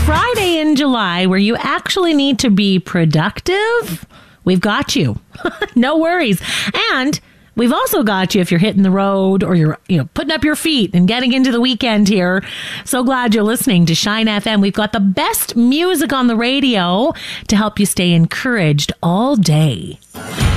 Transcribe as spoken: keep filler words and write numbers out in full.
Friday in July where you actually need to be productive, we've got you. No worries. And we've also got you if you're hitting the road or you're, you know, putting up your feet and getting into the weekend here. So glad you're listening to Shine F M. We've got the best music on the radio to help you stay encouraged all day.